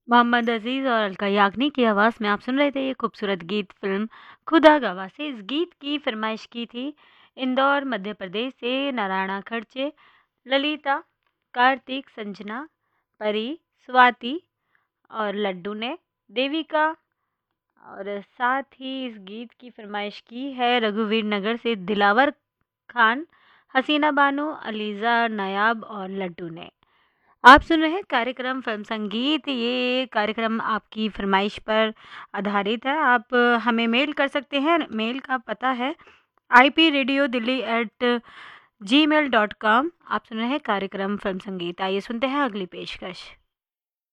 मोहम्मद अजीज़ और अलका याग्निक की आवाज़ में आप सुन रहे थे ये खूबसूरत गीत फिल्म खुदा गवाह से। इस गीत की फरमाइश की थी इंदौर मध्य प्रदेश से नारायणा खड़चे, ललिता, कार्तिक, संजना, परी, स्वाति और लड्डू ने। देविका और साथ ही इस गीत की फरमाइश की है रघुवीर नगर से दिलावर खान, हसीना बानो, अलीज़ा नायाब और लड्डू ने। आप सुन रहे हैं कार्यक्रम फिल्म संगीत। ये कार्यक्रम आपकी फरमाइश पर आधारित है। आप हमें मेल कर सकते हैं। मेल का पता है ipradiodelhi@gmail.com। आप सुन रहे हैं कार्यक्रम फिल्म संगीत। आइए सुनते हैं अगली पेशकश।